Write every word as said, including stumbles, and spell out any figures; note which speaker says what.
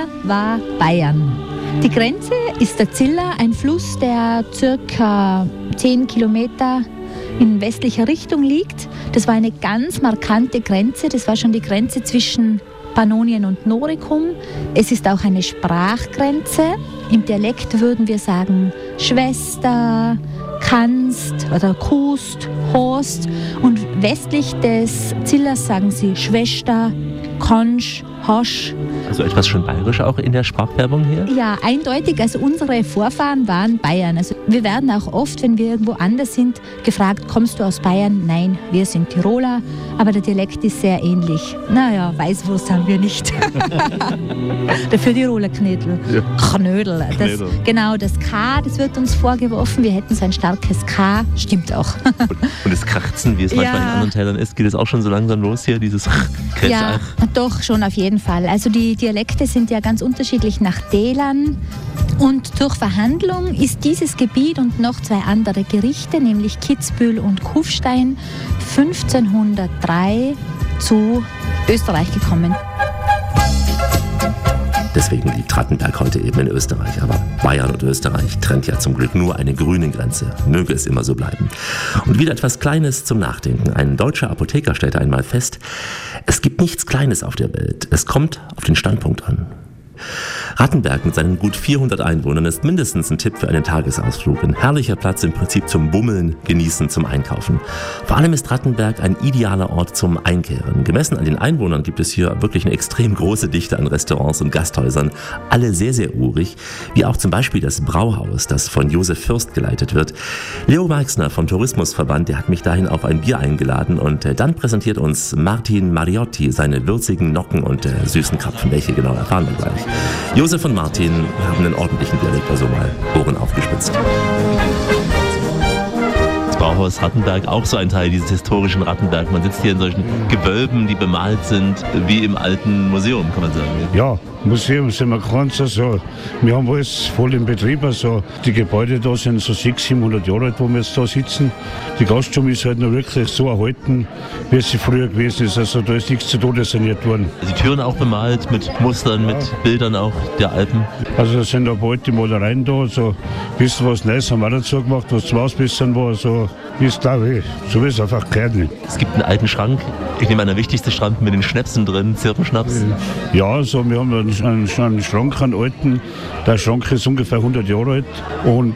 Speaker 1: war Bayern. Die Grenze ist der Ziller, ein Fluss, der circa zehn Kilometer in westlicher Richtung liegt. Das war eine ganz markante Grenze. Das war schon die Grenze zwischen Pannonien und Noricum. Es ist auch eine Sprachgrenze. Im Dialekt würden wir sagen Schwester, Kanst oder Kust, Horst. Und westlich des Zillers sagen sie Schwester, Konsch, Hosch.
Speaker 2: Also etwas schon bayerisch auch in der Sprachfärbung hier?
Speaker 1: Ja, eindeutig. Also unsere Vorfahren waren Bayern. Also wir werden auch oft, wenn wir irgendwo anders sind, gefragt, kommst du aus Bayern? Nein, wir sind Tiroler, aber der Dialekt ist sehr ähnlich. Naja, Weißwurst haben wir nicht. Dafür Tiroler Knödel. Ja. Knödel. Das, Knödel. Genau, das K, das wird uns vorgeworfen. Wir hätten so ein starkes K. Stimmt auch.
Speaker 2: und, und das Krachzen, wie es manchmal ja. in anderen Teilen ist, geht es auch schon so langsam los hier, dieses Kretsch.
Speaker 1: Ja, doch, schon auf jeden Fall. Also die Dialekte sind ja ganz unterschiedlich nach Tälern. Und durch Verhandlung ist dieses Gebiet und noch zwei andere Gerichte, nämlich Kitzbühel und Kufstein, fünfzehnhundertdrei zu Österreich gekommen.
Speaker 3: Deswegen liegt Rattenberg heute eben in Österreich. Aber Bayern und Österreich trennt ja zum Glück nur eine grüne Grenze. Möge es immer so bleiben. Und wieder etwas Kleines zum Nachdenken. Ein deutscher Apotheker stellte einmal fest, es gibt nichts Kleines auf der Welt. Es kommt auf den Standpunkt an. Rattenberg mit seinen gut vierhundert Einwohnern ist mindestens ein Tipp für einen Tagesausflug. Ein herrlicher Platz im Prinzip zum Bummeln, Genießen, zum Einkaufen. Vor allem ist Rattenberg ein idealer Ort zum Einkehren. Gemessen an den Einwohnern gibt es hier wirklich eine extrem große Dichte an Restaurants und Gasthäusern. Alle sehr, sehr urig. Wie auch zum Beispiel das Brauhaus, das von Josef Fürst geleitet wird. Leo Weixner vom Tourismusverband, der hat mich dahin auf ein Bier eingeladen. Und dann präsentiert uns Martin Mariotti seine würzigen Nocken und äh, süßen Krapfen. Welche genau, erfahren wir gleich. Josef und Martin haben einen ordentlichen Dialekt, also mal Ohren aufgespitzt.
Speaker 2: Das Brauhaus Rattenberg, auch so ein Teil dieses historischen Rattenberg. Man sitzt hier in solchen Gewölben, die bemalt sind, wie im alten Museum, kann man sagen.
Speaker 4: Ja, Museum sind wir ganz, also wir haben alles voll im Betrieb, also die Gebäude da sind so sechshundert, siebenhundert Jahre alt, wo wir jetzt da sitzen. Die Gaststube ist halt noch wirklich so erhalten, wie sie früher gewesen ist, also da ist nichts zu Tode saniert worden.
Speaker 2: Die Türen auch bemalt mit Mustern, ja. mit Bildern auch der Alpen.
Speaker 4: Also da sind aber alte Malereien da, also bisschen was Neues haben wir auch dazu gemacht, was zum Ausbessern war, also ist glaube ich, so wie es einfach gehört nicht.
Speaker 2: Es gibt einen alten Schrank, ich nehme an, der wichtigste Schrank mit den Schnäpsen drin, Zirpenschnaps.
Speaker 4: Ja, also wir haben einen, einen, einen Schrank, einen alten, der Schrank ist ungefähr hundert Jahre alt und